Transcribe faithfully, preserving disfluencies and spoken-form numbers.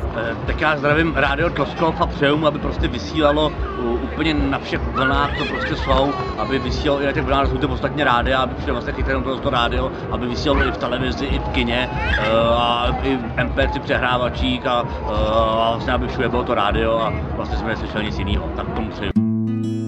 Tak já zdravím Rádio Tloskov a přeju mu, aby prostě vysílalo úplně na všech vlnách, co prostě jsou, aby vysílalo i na těch vlnách, jsou to ostatně rádia, aby přijde vlastně chytrém tohoto rádio, aby vysílalo i v televizi, i v kině, a i v em pé tři přehrávačích a, a vlastně aby všude bylo to rádio a vlastně jsme neslyšeli nic jiného, tak tomu přeju.